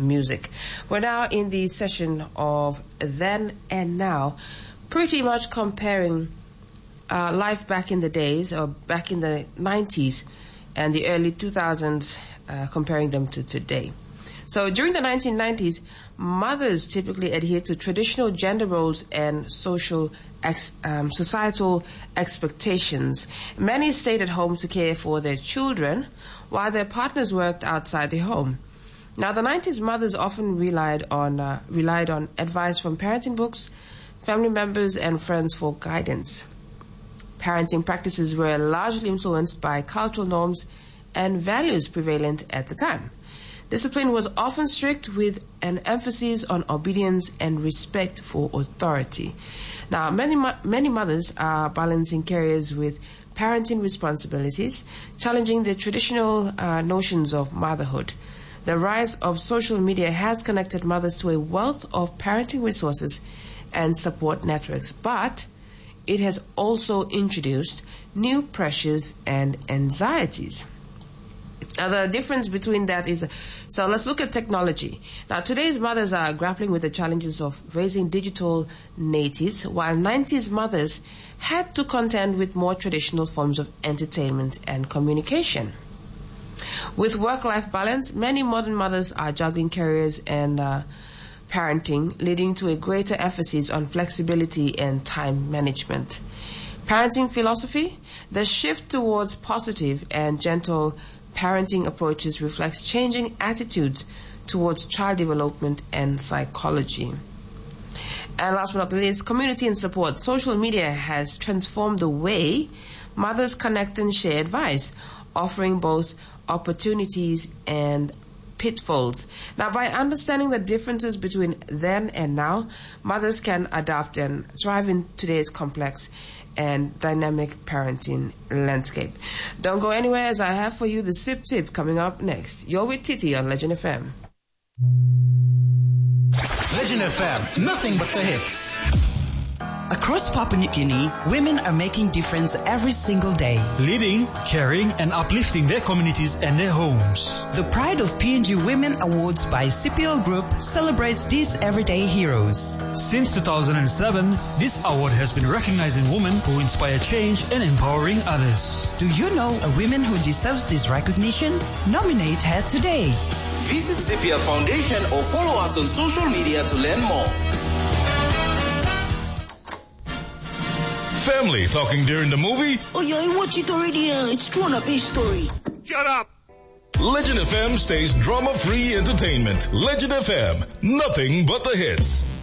music. We're now in the session of Then and Now, pretty much comparing life back in the days, or back in the 90s and the early 2000s, comparing them to today. So during the 1990s, mothers typically adhered to traditional gender roles and societal expectations. Many stayed at home to care for their children while their partners worked outside the home. Now, the 90s mothers often relied on advice from parenting books, family members, and friends for guidance. Parenting practices were largely influenced by cultural norms and values prevalent at the time. Discipline was often strict, with an emphasis on obedience and respect for authority. Now, many mothers are balancing careers with parenting responsibilities, challenging the traditional notions of motherhood. The rise of social media has connected mothers to a wealth of parenting resources and support networks, but it has also introduced new pressures and anxieties. Now, the difference between that is, so let's look at technology. Now, today's mothers are grappling with the challenges of raising digital natives, while 90s mothers had to contend with more traditional forms of entertainment and communication. With work-life balance, many modern mothers are juggling careers and parenting, leading to a greater emphasis on flexibility and time management. Parenting philosophy: the shift towards positive and gentle parenting approaches reflects changing attitudes towards child development and psychology. And last but not least, community and support. Social media has transformed the way mothers connect and share advice, offering both opportunities and pitfalls. Now, by understanding the differences between then and now, mothers can adapt and thrive in today's complex and dynamic parenting landscape. Don't go anywhere, as I have for you the Sip Tip coming up next. You're with Titi on Legend FM. Legend FM, nothing but the hits. Across Papua New Guinea, women are making difference every single day. Leading, caring, and uplifting their communities and their homes. The Pride of PNG Women Awards by CPL Group celebrates these everyday heroes. Since 2007, this award has been recognizing women who inspire change and empowering others. Do you know a woman who deserves this recognition? Nominate her today. Visit CPL Foundation or follow us on social media to learn more. Family talking during the movie? Oh yeah, I watched it already. It's drawn up a story. Shut up! Legend FM stays drama-free entertainment. Legend FM, nothing but the hits.